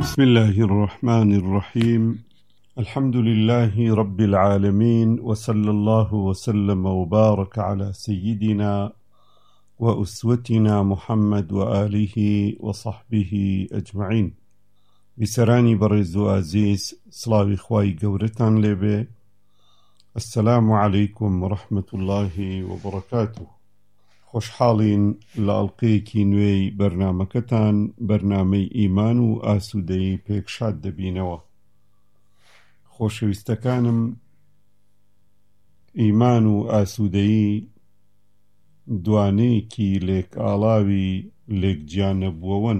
بسم الله الرحمن الرحيم. الحمد لله رب العالمين، وصلى الله وسلم وبارك على سيدنا وأسوتنا محمد وآله وصحبه أجمعين. بسراني برزو عزيز صلاوي خواي قورتان لبي. السلام عليكم ورحمة الله وبركاته. خوش حالين لألقيكي نوي برنامجتان برنامج إيمان و آسودەی پێکشاد دەبینەوە. خۆشەویستەکانم، ئیمان و ئاسوودەیی دوانەیەکی لێک ئاڵاوی لێکگیانەبووەوەن.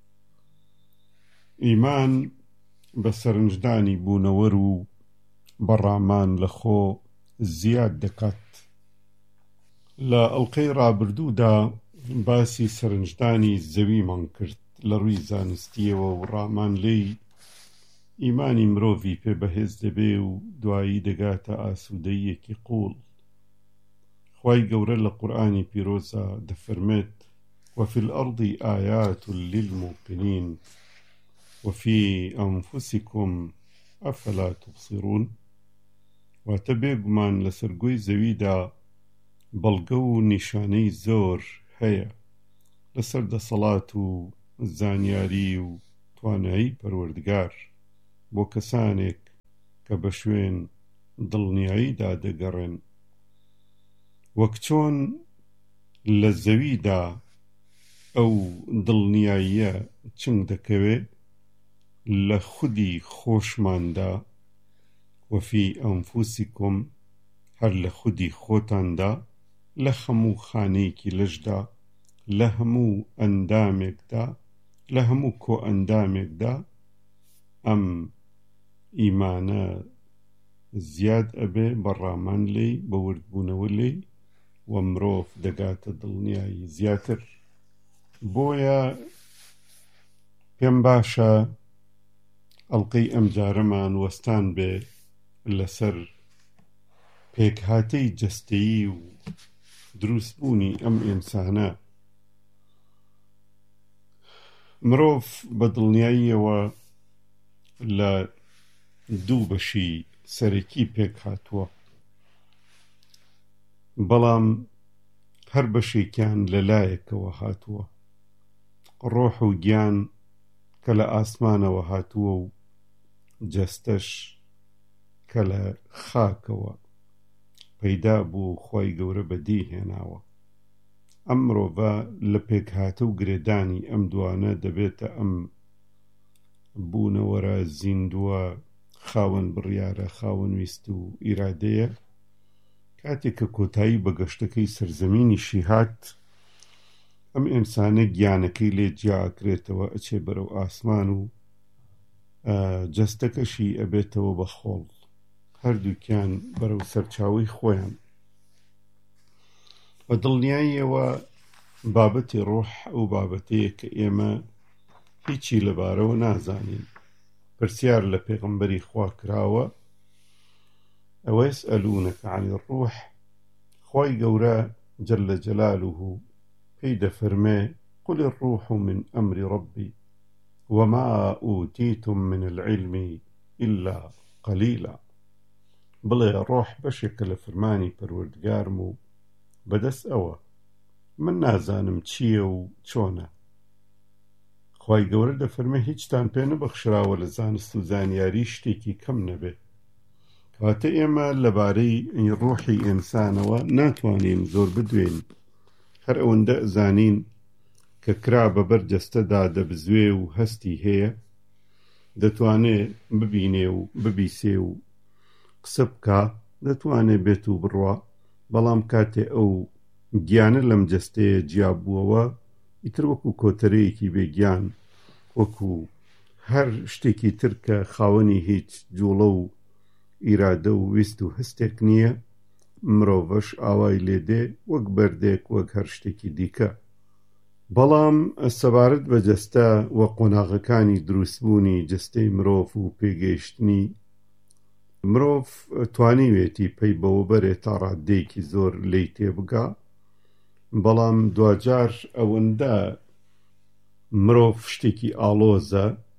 ئیمان بە سەرنجدانی بوونەوەر و بەڕامان لە خۆ زیاد دەکات. لە ئەڵقەی ڕابردوودا باسی سەرنجدانی زەویمان کرد لە ڕووی زانستیەوە و ڕامان لێی ئیمانی مرۆڤی پێ بەهێز دەبێ و دوایی دەگاتە ئاسوودەیەکی قوڵ. خوای گەورە لە قورئانی پیرۆزە دەفەرمێت: وفي الأرض آيات للموقنين وفي أنفسكم أفلا تبصرون. واتە بێگومان لەسەر گوێی زەویدا بەڵگە و نیشانەی زۆر هەیە لەسەر دەسەڵات و زانیاری و توانایی پەروەردگار بۆ کەسانێک کە بە شوێن دڵنیاییدا دەگەڕێن. وەک چۆن لە زەویدا ئەو دڵنیاییە چنگ دەکەوێ لە خودی خۆشماندا، وەفی ئەنفوسیکم هەر لە خودی خۆتاندا، لە هەموو خانەیەکی لەشدا، لە هەموو ئەندامێکدا، لە هەموو کۆ ئەندامێکدا ئەم ئیمانە زیاد ئەبێ بەڕامان لێی بەوردبوونەوە لێی و مرۆڤ دەگاتە دڵنیایی زیاتر. بۆیە پێم باشە ئەڵقەی ئەم جارەمان وەستان بێ لەسەر پێکهاتەی جەستەیی و دروستبوونی ئەم ئینسانە. مرۆڤ بە دڵنیاییەوە لە دوو بەشی سەرەکی پێک هاتووە، بەڵام هەر بەشێکیان لەلایەکەوە هاتووە. ڕۆح و گیان کە لە ئاسمانەوە هاتووە و جەستەش کە لە خاکەوە پەیدا بوو، خوای گەورە بەدی هێناوە. ئەم مرۆڤە لە پێکهاتە و گرێدانی ئەم دوانە دەبێتە ئەم بوونەوەرە زیندووە، خاوەن بڕیارە، خاوەن ویست و ئیرادەیە. کاتێک کە کۆتایی بە گەشتەکەی سەرزەمینیشی هات، ئەم ئینسانە گیانەکەی لێ جیاکرێتەوە، ئەچێ بەرەو ئاسمان و جەستەکەشی ئەبێتەوە بە خۆڵ، هەردووکیان بەرەو سەرچاوی خۆیان. بە دڵنیاییەوە بابەتی ڕۆح ئەو بابەتەیە کە ئێمە هیچی لەبارەوە نازانین. پرسیار لە پێغەمبەری خوا کراوە: ئەوە یەسئەلوونەکە عەنی الڕوح. خوای گەورە جەلە جەلالوه پێی دەفەرمێ: قل الروح من ئەمری ربی وما ئوتیتم من العلم إلا قلیلا. بڵێ ڕۆح بەشێکە لە فەرمانی پەروەردگارم و بەدەست ئەوە، من نازانم چییە و چۆنە. خوای گەورە دەفەرمێ: هیچتان پێ نەبەخشراوە لە زانست و زانیاری شتێکی کەم نەبێ. کەواتە ئێمە لەبارەی ڕۆحی ئینسانەوە ناتوانین زۆر بدوێن. هەر ئەوەندە زانین کە کرا بەبەر جەستەدا دەبزوێ و هەستی هەیە، دەتوانێ ببینێ و ببیسێ و قسە بکا، دەتوانێ بێت و بڕوا. بەڵام کاتێ ئەو گیانە لەم جەستەیە جیاببووەوە، ئیتر وەکو کۆتەرەیەکی بێگیان، وەکو هەر شتێکی تر کە خاوەنی هیچ جوڵە و ئیرادە و ویست و هەستێک نییە، مرۆڤەش ئاوای لێدێ وەک بەردێک، وەک هەر شتێکی دیکە. بەڵام سەبارەت بە جەستە و قۆناغەکانی دروستبوونی جەستەی مرۆڤ و پێگەیشتنی مرۆڤ توانیوێتی پەی بەوە بەرێ تا ڕادەیەکی زۆر لێی تێبگا. بەڵام دوجار ئەوەندە مرۆڤ شتێکی ئاڵۆزە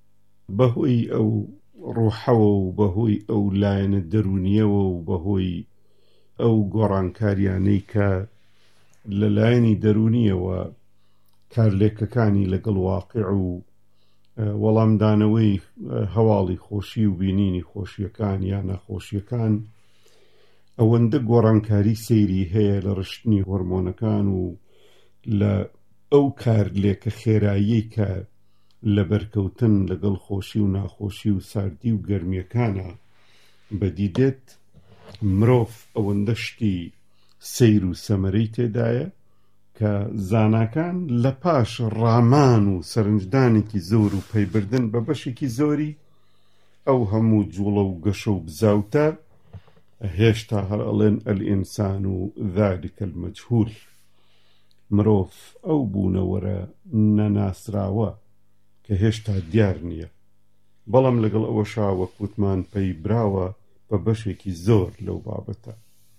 بەهۆی ئەو ڕوحەوە و بەهۆی ئەو لایەنە دەرونیەوە و بەهۆی ئەو گۆڕانکاریانەی کە لە لایەنی دەرونیەوە کارلێکەکانی لەگەڵ واقع و وەڵامدانەوەی هەواڵی خۆشی و بینینی خۆشیەکان یان نەخۆشیەکان ئەوەندە گۆڕانکاری سەیری هەیە لە ڕشتنی هۆرمۆنەکان و لە ئەو کارلێکە خێرایی کە لە بەرکەوتن لەگەڵ خۆشی و ناخۆشی و ساردی و گەرمیەکانە بەدیدێت مرۆڤ ئەوەندە شتی سەیر و سەمەرەی تێدایە کە زاناکان لە پاش ڕامان و سەرنجدانێکی زۆر و پەیبردن بە بەشێکی زۆری ئەو هەموو جوڵە و گەشە و بزاوتە هێشتا هەر ئەڵێن ئەلئینسان و ذالک المەجهول مرۆڤ ئەو بوونەوەرە نەناسراوە کە هێشتا دیار نییە بەڵام لەگەڵ ئەوەشا وەکوتمان پەی براوە بە بەشێکی زۆر لەو بابەتە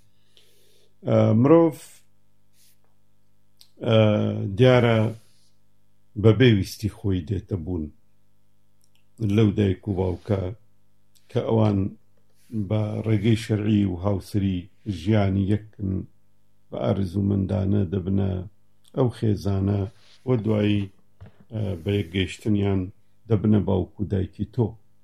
مرۆڤ دیارە بە بێویستی خۆی دێتە بوون لەو دایک و باوکە کە ئەوان بە ڕێگەی شەرعی و هاوسری ژیانی یەکن بە ئارزومەندانە دەبنە ئەو خێزانە و دوایی بە یەکگەیشتنیان دەبنە باوک و دایکی تۆ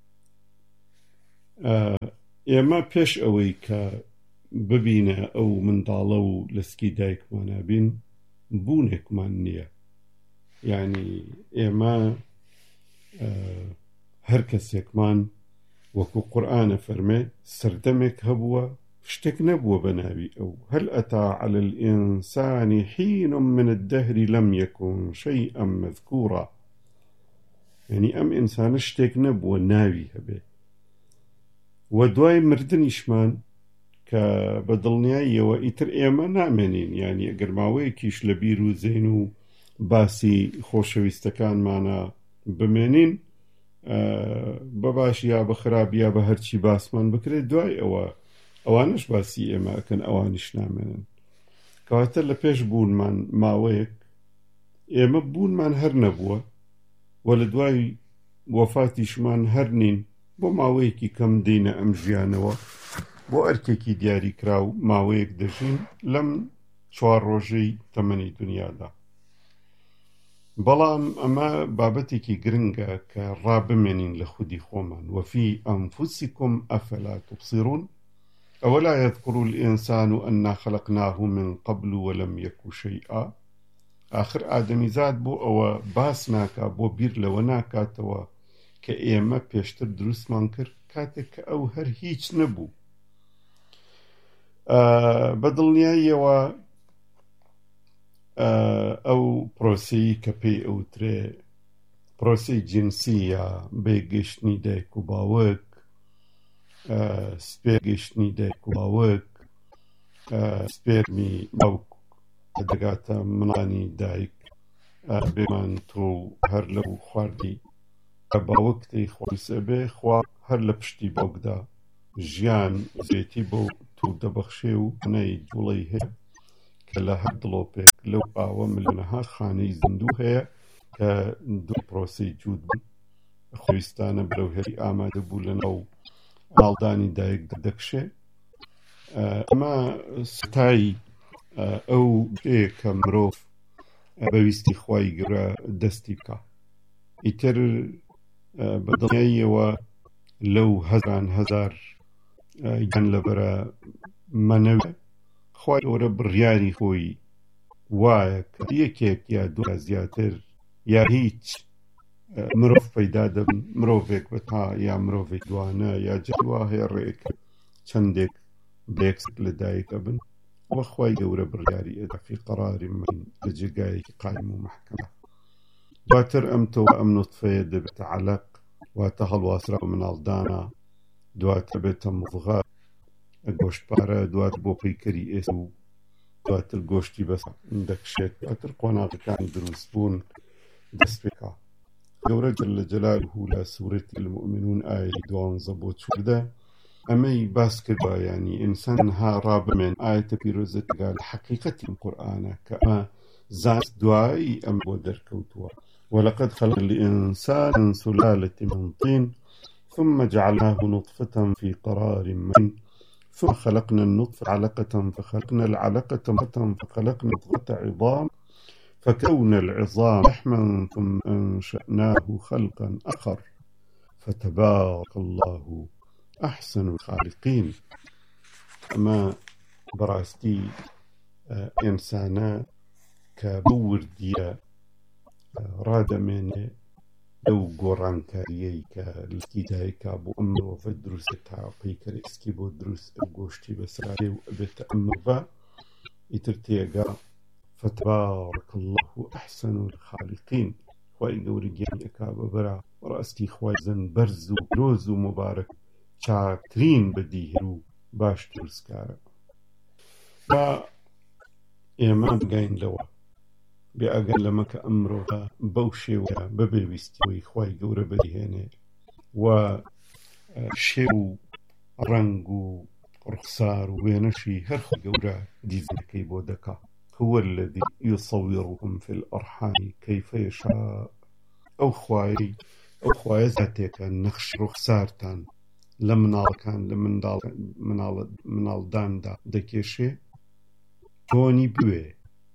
ئێمە پێش ئەوەی کە ببینە ئەو منداڵە و لەسکی دایکمانە بین بوونێکمان نییە یعنی ئێمە هەر کەسێکمان وەکو قورئانە فەرمێ سەردەمێک هەبووە شتێک نەبووە بە ناوی ئەو هەل ئەتا عەلى الئینسان حین من الدەهر لەم یەکن شەیئا مەذکوورا یعنی ئەم ئینسانە شتێک نەبووە ناوی هەبێ و دوای مردنیشمان کە بە دڵنیاییەوە ئیتر ئێمە نامێنین یعنی ئەگەر ماوەیەکیش لە بیر و زەین و باسی خۆشەویستەکانمانە بمێنین بە باشی یا بە خراپی یا بە هەرچی باسمان بکرێت دوای ئەوانش باسی ئێمە ئەکەن ئەوانیش نامێنن کەواتە لە پێش بوونمان ماوەیەک ئێمە بوونمان هەر نەبووە و لە دوای وەفاتیشمان هەر نین بۆ ماوەیەکی کەم دێنە ئەم ژیانەوە بۆ ئەرکێکی دیاری کرا و ماوەیەک دەژین لەم 4 ڕۆژەی تەمەنی دنیادا بەڵام ئەمە بابەتێکی گرنگە کە ڕابمێنین لە خودی خۆمان وەفی ئەنفوسیکم ئەفەلا تبصرون ئەوەلا یەذکر الئینسان ئەنا خەلەقناه من قبل وەلەم یەک شەیئا ئاخر ئادەمیزاد بۆ ئەوە باس ناکات بۆ بیر لەوە ناکاتەوە کە ئێمە پێشتر دروستمان کرد کاتێک کە ئەو هەر هیچ نەبوو بە دڵنیاییەوە ئەو پرۆسەی کە پێی ئەوترێ پرۆسەی جینسی یا بێگەشتنی دایک و باوک سپێرگەشتنی دایک و باوک سپێرمی باوک دەگاتە منانی دایک بێمان تۆ هەر لەو خواردی باوک تێی خۆیسە بێ خوا هەر لە پشتی باوکدا ژیان زێتی بۆ تو دەبەخشێ و نەی جوڵەی هەیە کە لە هەر دڵۆپێک لەو ئاوە ملیۆنەها خانەی زیندوو هەیە کە دوو پرۆسەی جوود بوون خۆیستانە برەو هێری ئامادە بوو لەناو ماڵدانی دایک دەکشێ ئەمە ستای ئەو شتەیە کە مرۆڤ بەویستی خوای گەورە دەستی بکە ئیتر بە دڵنیاییەوە لەو هەزاران هەزار گیان لەبەرە مەنەوێ خوای گەورە بڕیاری خۆی وایە کە یەکێک یا دوو زیاتر یا هیچ مرۆڤ پەیدا دەبن مرۆڤێک بەتا یا مرۆڤێک دوانە یا جەوا هەیە ڕێک چەندێک بێکسک لە دایکە بن وە خوای گەورە بڕیاری ئەدا فی قەراری من لە جێگایەکی قایم و محکەمە دواتر ئەم تۆ ئەم نوتفەیە دەبێتە عەلەق واتە هەڵواسرا و مناڵدانە دواتر بێتە مضغە گۆشتپارە دواتر بۆ پەیکەری ئێسە و دواتر گۆشتی بەس دەکشێت دواتر قۆناغەکانی دروست بوون دەست پێکا گەورە جەلە جەلالوهو لە سوورەتی المؤمنون ئایەتی 12 بۆ 14 ئەمەی باس کردوە ینی ئینسان ها ڕابمێن ئایەتە پیرۆزەتگا لە حەقیقەتی ئەم قورئانە کە ئەمە زانست دوایی ئەم بۆ دەرکەوتووە ولقد خلقنا الإنسان من سلالة من طين ثم جعلناه نطفة في قرار مكين ثم خلقنا النطفة علقة فخلقنا العلقة مضغة فخلقنا مضغة عظام فكون العظام لحما ثم أنشأناه خلقا آخر فتبارك الله أحسن الخالقين. أما براستي إنسانا كبوردية راد من لو گۆڕان کاریەی کە لسکی دایکا بۆ ئەمرۆڤە دروستێتتا پەیکەر ئسکی بۆ دروست ئەو گۆشتی بەسرادێ و ئەبێتە ئەمر بە ئیتر تێگا فتبارك الله أحسن الخالقين. خوای گەورە گیانی ئەکا بەبەرە ڕاستی خوای زەن بەرز و درۆز و مبارەک چاکترین بەدیهێر و باش دروستکارە. با ئێمە بگاین لەوە بێئەگەر لەمە کە ئەمرۆڤە بەو شێوەیە بەبێویستیەوەی خوای گەورە بەدیهێنێ و شێو و ڕەنگ و ڕوخسار و وێنەشی هەر خوای گەورە دیزنەکەی بۆ دەکا. هو الذي يصوركم في الأرحام كيف يشاء. ئەو خوایە زاتێکە نەخش ڕوخسارتان لە مناڵەکان لە مناڵداندا دەکێشێ تۆنی بوێ